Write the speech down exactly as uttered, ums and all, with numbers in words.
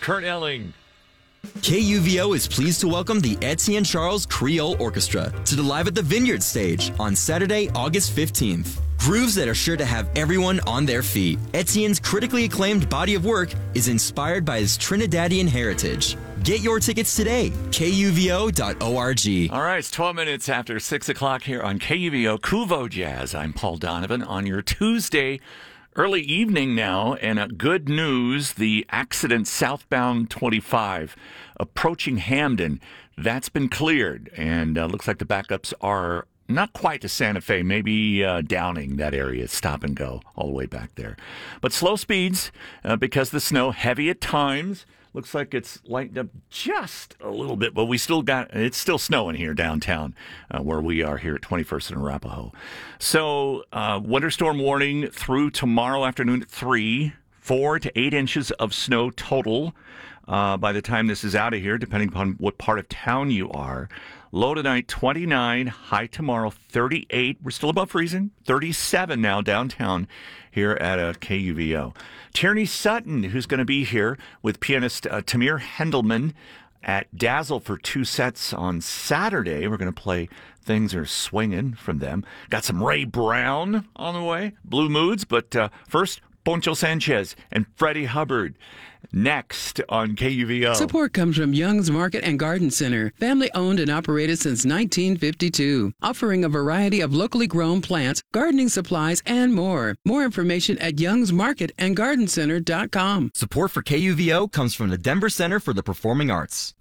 Kurt Elling. K U V O is pleased to welcome the Etienne Charles Creole Orchestra to the Live at the Vineyard stage on Saturday, August fifteenth. Grooves that are sure to have everyone on their feet. Etienne's critically acclaimed body of work is inspired by his Trinidadian heritage. Get your tickets today, K U V O dot org. All right, it's twelve minutes after six o'clock here on K U V O Kuvo Jazz. I'm Paul Donovan on your Tuesday early evening now, and uh, good news, the accident southbound twenty-five approaching Hamden, that's been cleared, and uh, looks like the backups are not quite to Santa Fe, maybe uh, Downing, that area, stop and go all the way back there. But slow speeds uh, because the snow, heavy at times. Looks like it's lightened up just a little bit, but we still got, it's still snowing here downtown uh, where we are here at twenty-first and Arapahoe. So, uh, winter storm warning through tomorrow afternoon at three, four to eight inches of snow total uh, by the time this is out of here, depending upon what part of town you are. Low tonight, twenty-nine, high tomorrow, thirty-eight. We're still above freezing, thirty-seven now downtown here at uh, K U V O. Tierney Sutton, who's going to be here with pianist uh, Tamir Hendelman at Dazzle for two sets on Saturday. We're going to play Things Are Swinging from them. Got some Ray Brown on the way, Blue Moods, but uh, first, Poncho Sanchez and Freddie Hubbard. Next on K U V O. Support comes from Young's Market and Garden Center, family owned and operated since nineteen fifty-two, offering a variety of locally grown plants, gardening supplies, and more. More information at youngs market and garden center dot com. Support for K U V O comes from the Denver Center for the Performing Arts.